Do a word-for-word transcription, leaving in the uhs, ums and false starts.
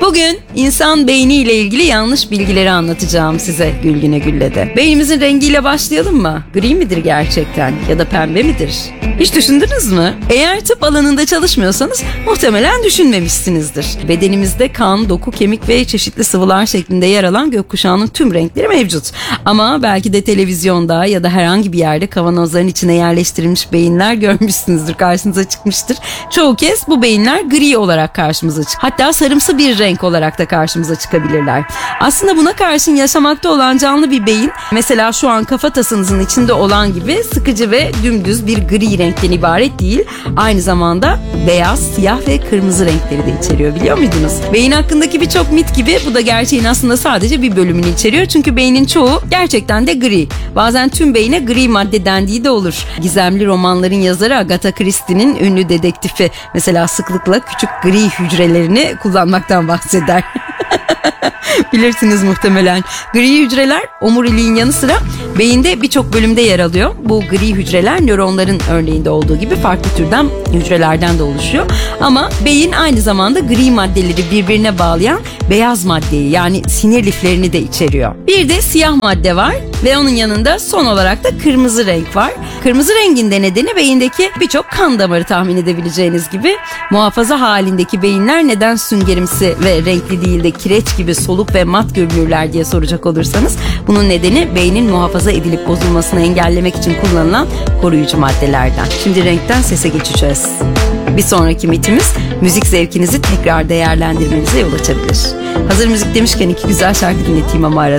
Bugün insan beyni ile ilgili yanlış bilgileri anlatacağım size Gülgüne Gülle'de. Beynimizin rengiyle başlayalım mı? Gri midir gerçekten ya da pembe midir? Hiç düşündünüz mü? Eğer tıp alanında çalışmıyorsanız muhtemelen düşünmemişsinizdir. Bedenimizde kan, doku, kemik ve çeşitli sıvılar şeklinde yer alan gökkuşağının tüm renkleri mevcut. Ama belki de televizyonda ya da herhangi bir yerde kavanozların içine yerleştirilmiş beyinler görmüşsünüzdür, karşınıza çıkmıştır. Çoğu kez bu beyinler gri olarak karşımıza çıkıyor. Hatta sarımsı bir renk olarak da karşımıza çıkabilirler. Aslında buna karşın yaşamakta olan canlı bir beyin, mesela şu an kafatasınızın içinde olan gibi sıkıcı ve dümdüz bir gri renkten ibaret değil. Aynı zamanda beyaz, siyah ve kırmızı renkleri de içeriyor, biliyor muydunuz? Beyin hakkındaki birçok mit gibi bu da gerçeğin aslında sadece bir bölümünü içeriyor. Çünkü beynin çoğu gerçekten de gri. Bazen tüm beyine gri madde dendiği de olur. Gizemli romanların yazarı Agatha Christie'nin ünlü dedektifi mesela sıklıkla küçük gri hücrelerini kullanmaktan bahseder. Bilirsiniz muhtemelen. Gri hücreler omuriliğin yanı sıra beyinde birçok bölümde yer alıyor. Bu gri hücreler nöronların örneğinde olduğu gibi farklı türden hücrelerden de oluşuyor. Ama beyin aynı zamanda gri maddeleri birbirine bağlayan beyaz maddeyi, yani sinir liflerini de içeriyor. Bir de siyah madde var ve onun yanında son olarak da kırmızı renk var. Kırmızı rengin de nedeni beyindeki birçok kan damarı, tahmin edebileceğiniz gibi. Muhafaza halindeki beyinler neden süngerimsi ve renkli değil de kireç gibi soluk ve mat görünürler diye soracak olursanız, bunun nedeni beynin muhafaza edilip bozulmasını engellemek için kullanılan koruyucu maddelerden. Şimdi renkten sese geçeceğiz. Bir sonraki mitimiz müzik zevkinizi tekrar değerlendirmenize yol açabilir. Hazır müzik demişken iki güzel şarkı dinleteyim ama arada.